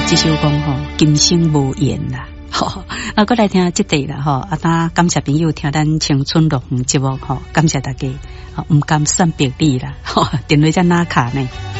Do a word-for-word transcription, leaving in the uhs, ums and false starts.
这首歌吼，今生无缘啦。好，啊，过来听这题啦吼，啊，当感谢朋友听咱青春乐园节目吼，感谢大家，唔甘善别离啦，吼，电话在哪卡呢？